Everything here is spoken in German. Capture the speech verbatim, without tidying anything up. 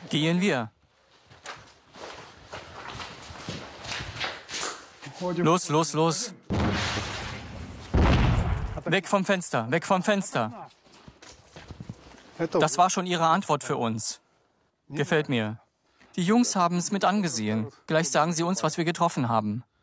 Gehen wir. Los, los, los. Weg vom Fenster, weg vom Fenster. Das war schon ihre Antwort für uns. Gefällt mir. Die Jungs haben es mit angesehen. Gleich sagen sie uns, was wir getroffen haben.